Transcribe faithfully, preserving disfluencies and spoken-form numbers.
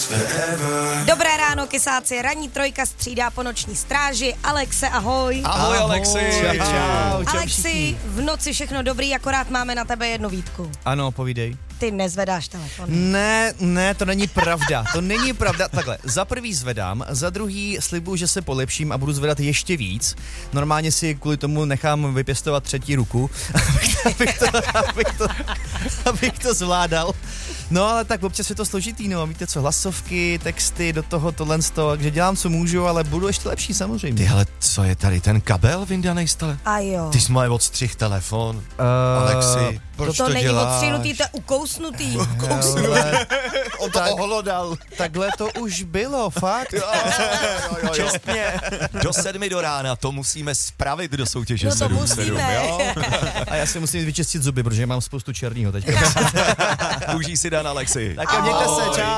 Dobré ráno, kysáci, ranní trojka střídá po noční stráži. Alexe, ahoj. Ahoj, Alexi. Čau, čau, čau Alexi, všichni. v noci všechno dobrý, akorát máme na tebe jednu výtku. Ano, povídej. Ty nezvedáš telefon. Ne, ne, to není pravda, to není pravda. Takhle, za prvý zvedám, za druhý slibuju, že se polepším a budu zvedat ještě víc. Normálně si kvůli tomu nechám vypěstovat třetí ruku, abych to, abych to, abych to zvládal. No ale tak občas je to složitý, no, víte co, hlasovky, texty, do toho tohle z toho, takže dělám, co můžu, ale budu ještě lepší samozřejmě. Ty, hele, co je tady ten kabel vyndanej stale? A jo. Ty jsi moje odstřih telefon. Uh, Alexi, proč to, to, to není děláš? odstřihnutý, to je ukousnutý. Ale On to ohlodal. takhle to už bylo, fakt. Jo, jo, jo. Čestně. Do sedmi do rána, to musíme spravit do soutěže No to sedm musíme. sedm, jo? A já si musím vyčistit zuby, protože mám spoustu černýho teďka. Užij si dan, Alexi. Tak jo, mějte se, čau.